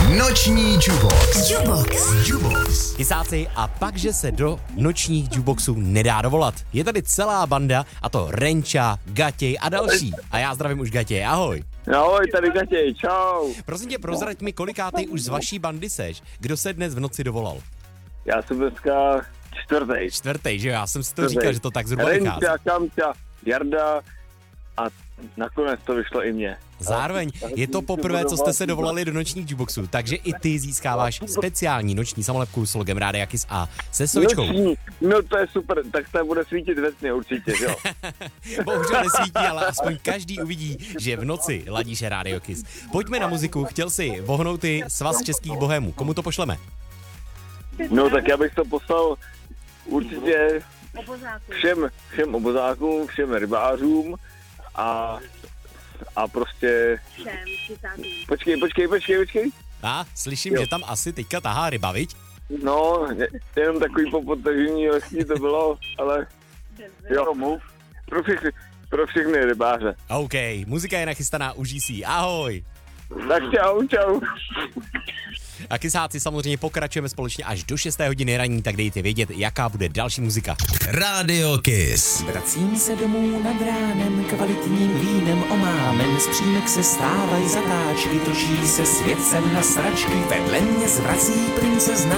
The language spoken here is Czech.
Noční Jubox. Kysáci, a pak, že se do nočních jukeboxů nedá dovolat. Je tady celá banda, a to Renča, Gatěj a další. A já zdravím už Gatěj, ahoj. Ahoj, tady Gatěj, čau. Prosím tě, prozrať mi, kolikátej už z vaší bandy seš. Kdo se dnes v noci dovolal? Já jsem dneska čtvrtý. Čtvrtej, že jo? Já jsem si to říkal, že to tak zhruba vychází. Renča, Kamča, Jarda a nakonec to vyšlo i mně. Zároveň je to poprvé, co jste se dovolali do nočních jukeboxů, takže i ty získáváš speciální noční samolepku s logem Rádia Kiss a se sočkou. Noční, no to je super, tak ta bude svítit ve sně určitě, jo. Bohužel nesvítí, ale aspoň každý uvidí, že v noci ladíš Rádio Kiss. Pojďme na muziku, chtěl si vohnout i Svaz českých bohémů. Komu to pošleme? No tak já bych to poslal určitě všem obozákům, všem rybářům a prostě... Počkej. A, slyším, že tam asi teďka tahá ryba, viď? No, jenom takový popodtažení lesní to bylo, ale jo, pro všechny rybáře. OK, muzika je nachystaná, užij si ji. Ahoj! Tak čau. A Kysáci, samozřejmě pokračujeme společně až do 6. hodiny ranní, tak dejte vědět, jaká bude další muzika. Radio Kiss. Vracím se domů nad ránem, kvalitním vínem omámen, z přímek se stávají zatáčky, točí se svět sem na sračky, vedle mě zvrací princezna